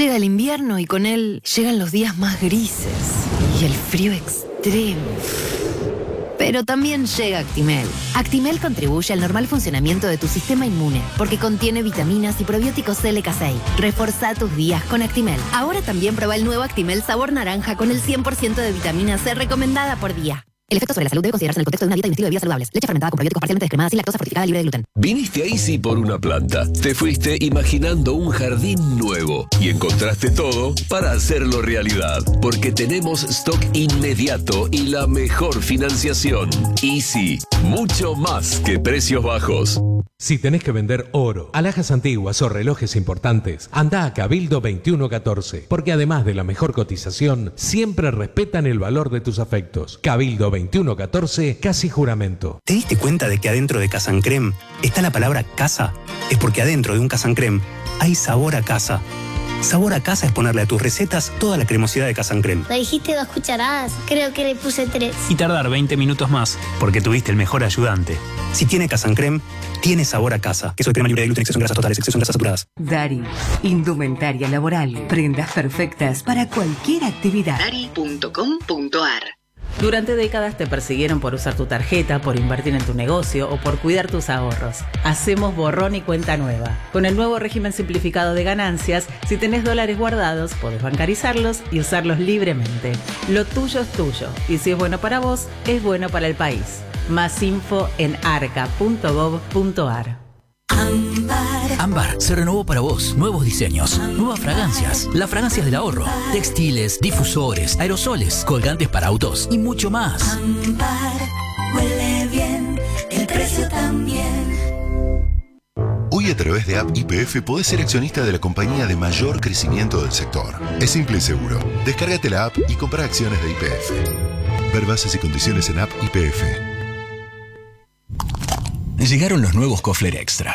Llega el invierno y con él llegan los días más grises y el frío extremo. Pero también llega Actimel. Actimel contribuye al normal funcionamiento de tu sistema inmune porque contiene vitaminas y probióticos LK6. Reforzá tus días con Actimel. Ahora también prueba el nuevo Actimel sabor naranja con el 100% de vitamina C recomendada por día. El efecto sobre la salud debe considerarse en el contexto de una dieta y un estilo de vida saludables. Leche fermentada con probióticos parcialmente descremada sin lactosa, fortificada, libre de gluten. Viniste a Easy por una planta. Te fuiste imaginando un jardín nuevo y encontraste todo para hacerlo realidad. Porque tenemos stock inmediato y la mejor financiación. Easy, mucho más que precios bajos. Si tenés que vender oro, alhajas antiguas o relojes importantes, anda a Cabildo 2114, porque además de la mejor cotización, siempre respetan el valor de tus afectos. Cabildo 2114, casi juramento. ¿Te diste cuenta de que adentro de Casancrem está la palabra casa? Es porque adentro de un Casancrem hay sabor a casa. Sabor a casa es ponerle a tus recetas toda la cremosidad de Casancrem. Le dijiste 2 cucharadas, creo que le puse 3. Y tardar 20 minutos más, porque tuviste el mejor ayudante. Si tiene Casancrem, tiene sabor a casa. Queso de crema libre de gluten, exceso en grasas totales, exceso en grasas saturadas. Dari, indumentaria laboral, prendas perfectas para cualquier actividad. Dari.com.ar. Durante décadas te persiguieron por usar tu tarjeta, por invertir en tu negocio o por cuidar tus ahorros. Hacemos borrón y cuenta nueva. Con el nuevo régimen simplificado de ganancias, si tenés dólares guardados, podés bancarizarlos y usarlos libremente. Lo tuyo es tuyo y si es bueno para vos, es bueno para el país. Más info en arca.gov.ar. Ámbar se renovó para vos. Nuevos diseños, nuevas fragancias, las fragancias del ahorro, textiles, difusores, aerosoles, colgantes para autos y mucho más. Ámbar huele bien, el precio también. Hoy a través de App YPF podés ser accionista de la compañía de mayor crecimiento del sector. Es simple y seguro. Descárgate la app y compra acciones de YPF. Ver bases y condiciones en App YPF. Llegaron los nuevos Kofler Extra.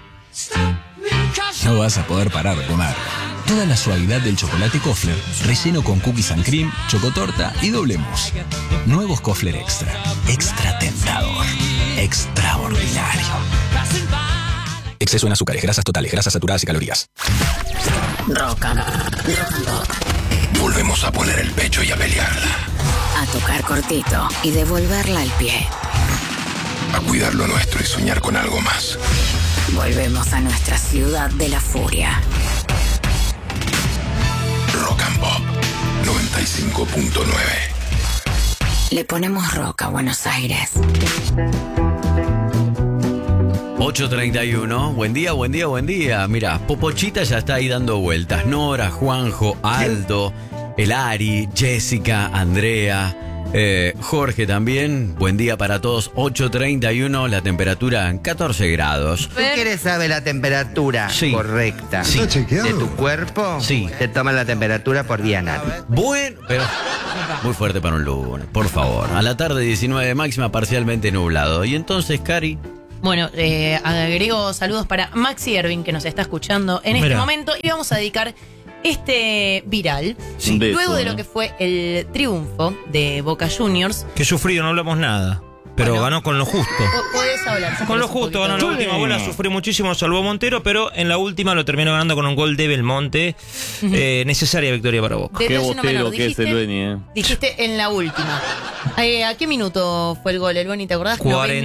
No vas a poder parar de comer. Toda la suavidad del chocolate Kofler, relleno con cookies and cream, chocotorta y doble mousse. Nuevos Kofler Extra. Extra tentador. Extraordinario. Exceso en azúcares, grasas totales, grasas saturadas y calorías. Rock and Pop. Volvemos a poner el pecho y a pelearla. A tocar cortito y devolverla al pie. A cuidar lo nuestro y soñar con algo más. Volvemos a nuestra ciudad de la furia. Rock and Pop 95.9. Le ponemos rock a Buenos Aires. 8:31. Buen día, buen día, buen día. Mira, Popochita ya está ahí dando vueltas. Nora, Juanjo, Aldo, el Ari, Jessica, Andrea, Jorge también. Buen día para todos. 8:31, la temperatura en 14 grados. ¿Tú quieres saber la temperatura correcta de tu cuerpo? Sí. Te toman la temperatura por vía anal. Bueno, pero muy fuerte para un lunes, por favor. A la tarde 19 máxima, parcialmente nublado. Y entonces, Cari. Bueno, agrego saludos para Maxi Ervin, que nos está escuchando en este momento. Y vamos a dedicar este viral, luego de lo que fue el triunfo de Boca Juniors. Que sufrido, no hablamos nada. Pero ganó con lo justo. Podés hablar. Con lo justo, ganó la última bola, sufrió muchísimo, salvó Montero, pero en la última lo terminó ganando con un gol de Belmonte. Necesaria victoria para Boca. Qué botero que es el Beni, Dijiste en la última. ¿A qué minuto fue el gol, el Beni, te acordás?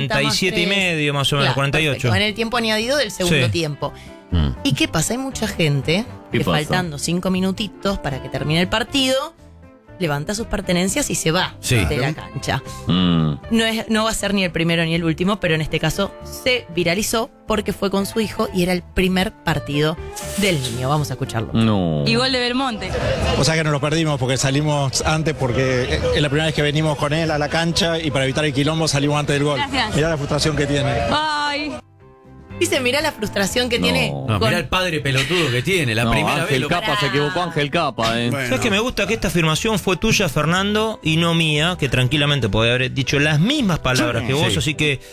47 y medio, más o menos, 48. Perfecto. En el tiempo añadido del segundo tiempo. ¿Y qué pasa? Hay mucha gente que faltando 5 minutitos para que termine el partido, levanta sus pertenencias y se va de la cancha. No va a ser ni el primero ni el último, pero en este caso se viralizó porque fue con su hijo y era el primer partido del niño. Vamos a escucharlo. Y gol de Belmonte. O sea que nos lo perdimos porque salimos antes, porque es la primera vez que venimos con él a la cancha y para evitar el quilombo salimos antes del gol. Gracias. Mirá la frustración que tiene. Ay. Dice, mirá la frustración que tiene. Mirá el padre pelotudo que tiene. La primera Ángel vez. Capa se equivocó, Ángel Capa. ¿Sabes que me gusta que esta afirmación fue tuya, Fernando, y no mía? Que tranquilamente podía haber dicho las mismas palabras que vos, así que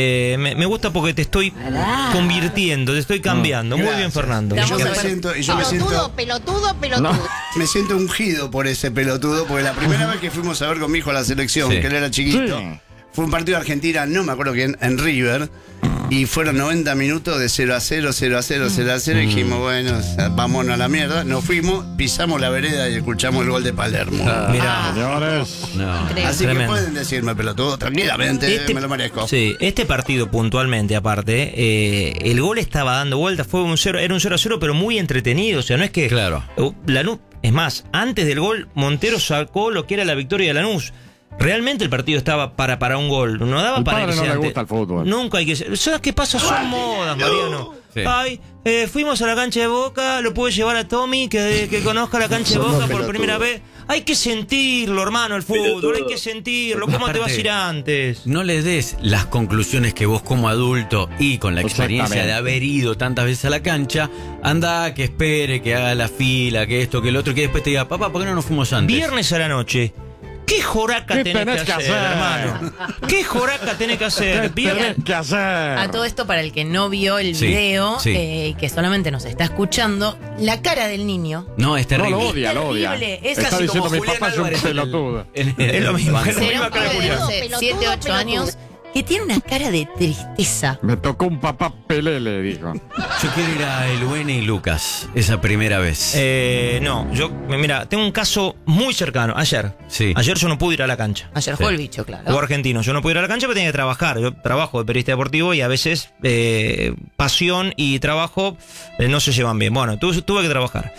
me gusta porque te estoy convirtiendo, te estoy cambiando. Muy bien, Fernando. Yo me siento. Pelotudo. Me siento ungido por ese pelotudo, porque la primera vez que fuimos a ver con mi hijo la selección, que él era chiquito, fue un partido de Argentina, no me acuerdo quién, en River. Y fueron 90 minutos de 0-0, 0-0, 0-0. Y dijimos, bueno, vámonos a la mierda. Nos fuimos, pisamos la vereda y escuchamos el gol de Palermo. Mirá, señores. Así que pueden decirme pelotudo tranquilamente, me lo merezco. Sí, este partido puntualmente, aparte, el gol estaba dando vueltas, era un 0-0, pero muy entretenido. O sea, no es que. Claro. Lanús, es más, antes del gol, Montero sacó lo que era la victoria de Lanús. Realmente el partido estaba para un gol. No daba para irse. No le gusta el fútbol. Nunca hay que. ¿Sabes qué pasa? Son modas, Mariano. Sí. Ay, fuimos a la cancha de Boca, lo puede llevar a Tommy que conozca la cancha de Boca por primera vez. Hay que sentirlo, hermano, el fútbol, hay que sentirlo. ¿Cómo te vas a ir antes? No le des las conclusiones que vos como adulto y con la experiencia de haber ido tantas veces a la cancha, anda, que espere, que haga la fila, que esto, que el otro, que después te diga, papá, ¿por qué no nos fuimos antes? Viernes a la noche. ¿Qué joraca tenés que hacer, hermano? ¿Qué joraca tenés que hacer? A todo esto, para el que no vio el video y que solamente nos está escuchando, la cara del niño. No, es terrible. No, lo odia. Es está casi diciendo como mi papá es un pelotudo. Es lo mismo. Será un pibe de 7, 8 años que tiene una cara de tristeza. Me tocó un papá Pelele, dijo. Yo quiero ir a El Buene y Lucas, esa primera vez. No, mira, tengo un caso muy cercano. Ayer yo no pude ir a la cancha. Ayer jugó el bicho, claro. Jugó Argentino. Yo no pude ir a la cancha porque tenía que trabajar. Yo trabajo de periodista deportivo y a veces pasión y trabajo no se llevan bien. Bueno, tuve que trabajar.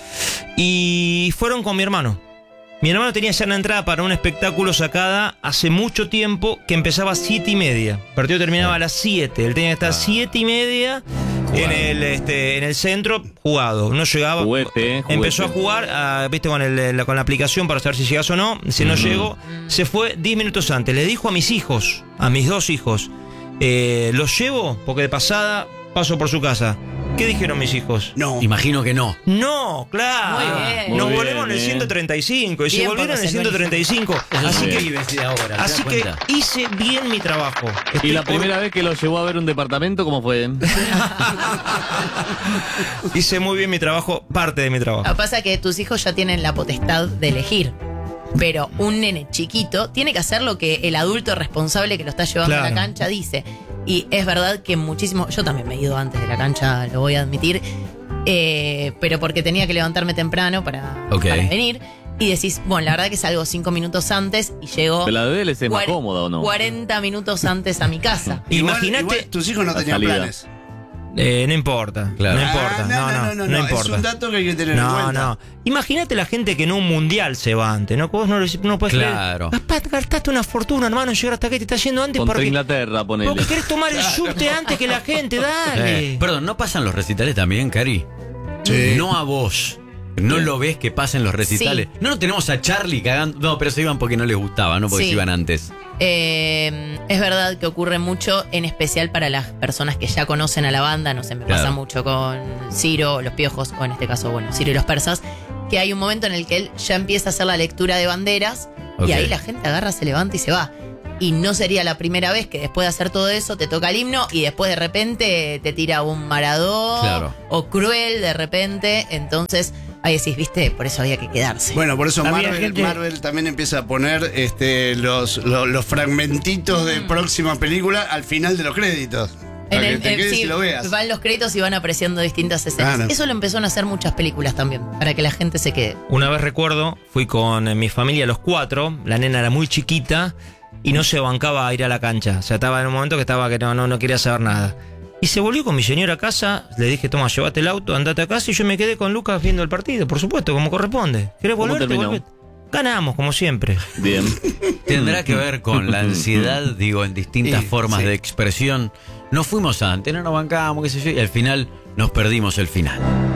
Y fueron con mi hermano. Mi hermano tenía ya una entrada para un espectáculo sacada hace mucho tiempo que empezaba a 7:30. El partido terminaba a las 7. Él tenía que estar 7:30 en el centro jugado. No llegaba. Juguete. Empezó a jugar, viste, con la aplicación para saber si llegas o no. Si no llegó, se fue 10 minutos antes. Le dijo a mis hijos, a mis 2 hijos, los llevo porque de pasada paso por su casa. ¿Qué dijeron mis hijos? No. Imagino que no. No, claro. Muy bien. Nos volvemos en el 135 y se volvieron en el 135. Así que hice bien mi trabajo. ¿Y la primera vez que lo llevó a ver un departamento, cómo fue? Hice muy bien mi trabajo, parte de mi trabajo. Lo que pasa es que tus hijos ya tienen la potestad de elegir. Pero un nene chiquito tiene que hacer lo que el adulto responsable que lo está llevando a la cancha dice. Y es verdad que muchísimo. Yo también me he ido antes de la cancha, lo voy a admitir. Pero porque tenía que levantarme temprano para venir. Y decís, bueno, la verdad que salgo 5 minutos antes y llego. ¿Pero la de él es más cómoda o no? 40 minutos antes a mi casa. Imagínate. Tus hijos no tenían planes. No importa, claro. No importa, no importa. Es un dato que hay que tener en cuenta. No. Imagínate la gente que en un mundial se va antes, ¿no? Vos no puedes claro. creer. Gastaste una fortuna, hermano, en llegar hasta acá y te estás yendo antes Contra Inglaterra, ponele. Porque querés tomar el subte antes que la gente, dale. Perdón, ¿no pasan los recitales también, Cari? Sí. No a vos. ¿No lo ves que pasen los recitales? Sí. No tenemos a Charlie cagando. No, pero se iban porque no les gustaba, no porque se iban antes. Es verdad que ocurre mucho, en especial para las personas que ya conocen a la banda. No sé, me pasa mucho con Ciro, los Piojos, o en este caso, bueno, Ciro y los Persas, que hay un momento en el que él ya empieza a hacer la lectura de banderas y ahí la gente agarra, se levanta y se va. Y no sería la primera vez que después de hacer todo eso te toca el himno y después de repente te tira un Maradó o Cruel de repente. Entonces ahí decís, viste, por eso había que quedarse. Bueno, por eso Marvel también empieza a poner los fragmentitos de próxima película al final de los créditos. Para que te quedes y lo veas. Van los créditos y van apreciando distintas escenas. Claro. Eso lo empezaron a hacer muchas películas también, para que la gente se quede. Una vez recuerdo, fui con mi familia los 4, la nena era muy chiquita y no se bancaba a ir a la cancha. O sea, estaba en un momento que no quería saber nada. Y se volvió con mi señora a casa, le dije, toma, llévate el auto, andate a casa, y yo me quedé con Lucas viendo el partido, por supuesto, como corresponde. ¿Querés volver? Ganamos, como siempre. Bien. Tendrá que ver con la ansiedad, digo, en distintas formas de expresión. No fuimos antes, no nos bancábamos, qué sé yo, y al final nos perdimos el final.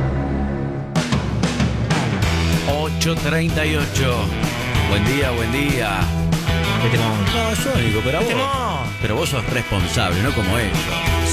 8:38. Buen día. ¿Qué temón? No, yo digo, pero vos sos responsable, no como ellos.